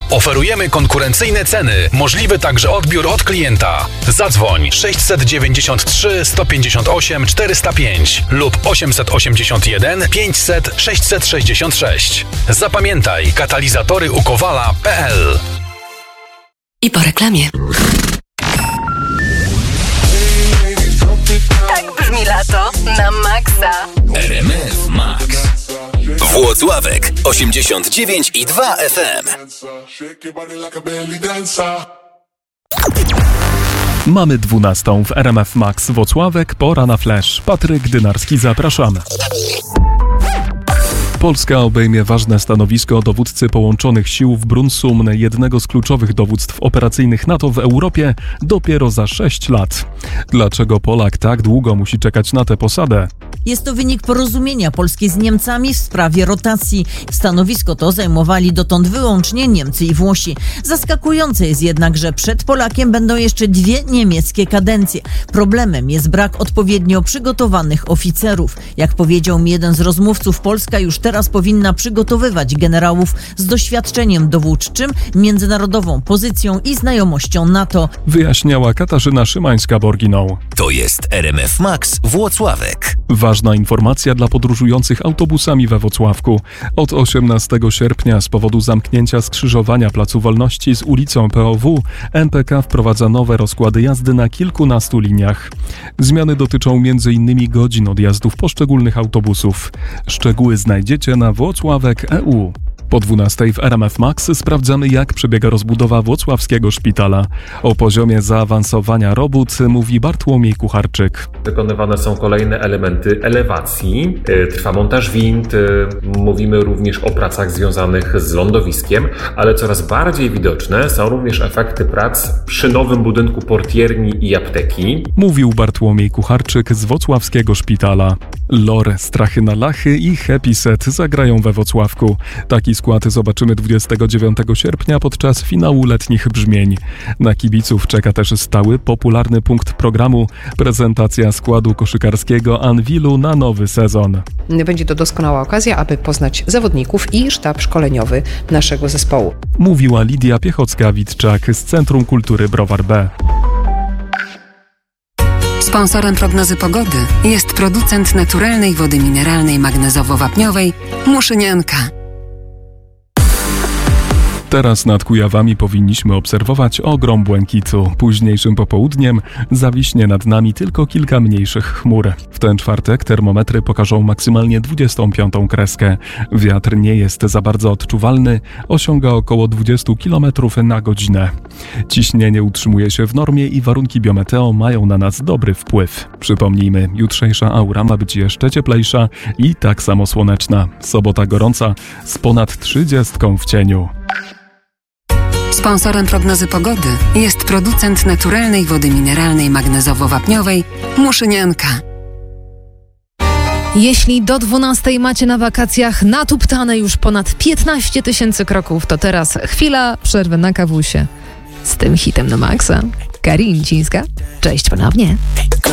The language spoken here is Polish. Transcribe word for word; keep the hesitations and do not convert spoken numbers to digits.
Oferujemy konkurencyjne ceny, możliwy także odbiór od klienta. Zadzwoń sześć dziewięć trzy, sto pięćdziesiąt osiem, czterysta pięć lub osiem osiem jeden, pięćset, sześćset sześćdziesiąt sześć. Zapamiętaj, katalizatory u kowala kropka p l. I po reklamie. Tak brzmi lato na maksa. R M F Max. Włocławek osiemdziesiąt dziewięć i dwa F M. Mamy dwunastą w R M F Max Włocławek, pora na flash. Patryk Dynarski, zapraszamy. Polska obejmie ważne stanowisko dowódcy połączonych sił w Brunssum, jednego z kluczowych dowództw operacyjnych NATO w Europie, dopiero za sześć lat. Dlaczego Polak tak długo musi czekać na tę posadę? Jest to wynik porozumienia Polski z Niemcami w sprawie rotacji. Stanowisko to zajmowali dotąd wyłącznie Niemcy i Włosi. Zaskakujące jest jednak, że przed Polakiem będą jeszcze dwie niemieckie kadencje. Problemem jest brak odpowiednio przygotowanych oficerów. Jak powiedział mi jeden z rozmówców, Polska już teraz powinna przygotowywać generałów z doświadczeniem dowódczym, międzynarodową pozycją i znajomością NATO. Wyjaśniała Katarzyna Szymańska-Borginą. To jest R M F Max Włocławek. Ważna informacja dla podróżujących autobusami we Włocławku. Od osiemnastego sierpnia z powodu zamknięcia skrzyżowania Placu Wolności z ulicą P O W M P K wprowadza nowe rozkłady jazdy na kilkunastu liniach. Zmiany dotyczą między innymi godzin odjazdów poszczególnych autobusów. Szczegóły znajdziecie na włocławek kropka e u. Po dwunastej w R M F Max sprawdzamy, jak przebiega rozbudowa włocławskiego szpitala. O poziomie zaawansowania robót mówi Bartłomiej Kucharczyk. Wykonywane są kolejne elementy elewacji, trwa montaż wind, mówimy również o pracach związanych z lądowiskiem, ale coraz bardziej widoczne są również efekty prac przy nowym budynku portierni i apteki. Mówił Bartłomiej Kucharczyk z włocławskiego szpitala. Lore, Strachy na Lachy i Happy Set zagrają we Włocławku. Taki skład zobaczymy dwudziestego dziewiątego sierpnia podczas finału letnich brzmień. Na kibiców czeka też stały, popularny punkt programu – prezentacja składu koszykarskiego Anwilu na nowy sezon. Będzie to doskonała okazja, aby poznać zawodników i sztab szkoleniowy naszego zespołu. Mówiła Lidia Piechocka-Witczak z Centrum Kultury Browar B. Sponsorem prognozy pogody jest producent naturalnej wody mineralnej magnezowo-wapniowej Muszynianka. Teraz nad Kujawami powinniśmy obserwować ogrom błękitu. Późniejszym popołudniem zawiśnie nad nami tylko kilka mniejszych chmur. W ten czwartek termometry pokażą maksymalnie dwudziestą piątą kreskę. Wiatr nie jest za bardzo odczuwalny, osiąga około dwadzieścia kilometrów na godzinę. Ciśnienie utrzymuje się w normie i warunki biometeo mają na nas dobry wpływ. Przypomnijmy, jutrzejsza aura ma być jeszcze cieplejsza i tak samo słoneczna. Sobota gorąca z ponad trzydziestką w cieniu. Sponsorem prognozy pogody jest producent naturalnej wody mineralnej magnezowo-wapniowej Muszynianka. Jeśli do dwunastej macie na wakacjach natuptane już ponad piętnaście tysięcy kroków, to teraz chwila przerwy na kawusie. Z tym hitem na maksa. Karin Cińska. Cześć ponownie.